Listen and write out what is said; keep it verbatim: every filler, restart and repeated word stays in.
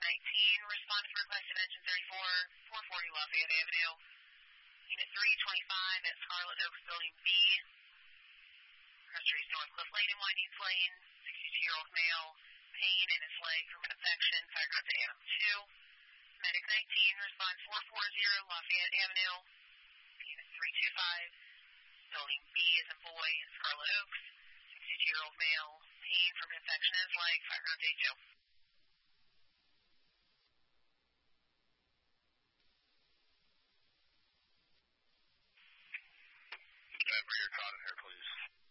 nineteen, respond to request of engine thirty-four, four forty Lafayette Avenue. Unit three twenty-five at Scarlet Oaks Building B. Groceries Northcliff Lane and Whitey's Lane. sixty-two-year-old male, pain in his leg from an infection, diagnosed at A M two. Medic nineteen, respond four forty Lafayette Avenue. Unit three twenty-five, Building B is a boy, Scarlet Oaks. sixty-two-year-old male, pain from an infection in his leg, diagnosed at A two. Bring your cot in here, please.